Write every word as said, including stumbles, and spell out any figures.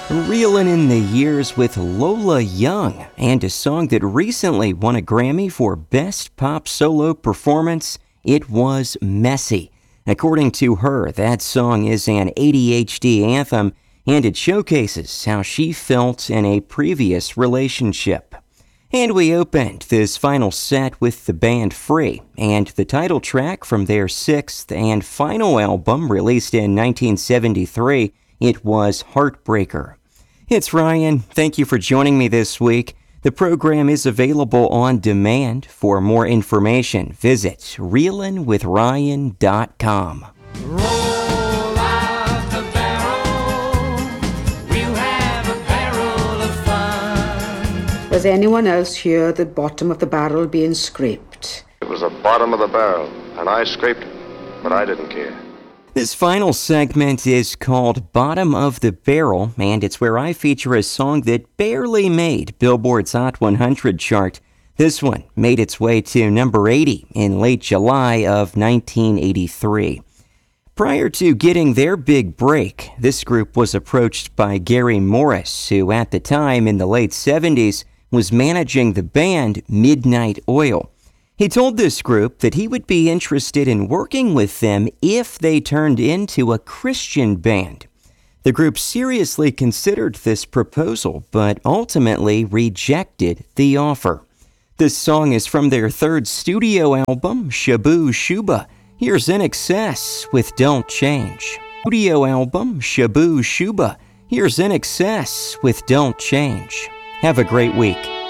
Reelin' in the years with Lola Young, and a song that recently won a Grammy for Best Pop Solo Performance. It was Messy. According to her, that song is an A D H D anthem, and it showcases how she felt in a previous relationship. And we opened this final set with the band Free, and the title track from their sixth and final album released in nineteen seventy-three, it was Heartbreaker. It's Ryan. Thank you for joining me this week. The program is available on demand. For more information, visit reelin with ryan dot com. Roll out the barrel, we'll have a barrel of fun. Does anyone else hear the bottom of the barrel being scraped? It was the bottom of the barrel, and I scraped it, but I didn't care. This final segment is called Bottom of the Barrel, and it's where I feature a song that barely made Billboard's Hot one hundred chart. This one made its way to number eighty in late July of nineteen eighty-three. Prior to getting their big break, this group was approached by Gary Morris, who at the time in the late seventies was managing the band Midnight Oil. He told this group that he would be interested in working with them if they turned into a Christian band. The group seriously considered this proposal, but ultimately rejected the offer. This song is from their third studio album, Shabooh Shoobah. Here's In Excess with Don't Change. Studio album, Shabooh Shoobah. Here's In Excess with Don't Change. Have a great week.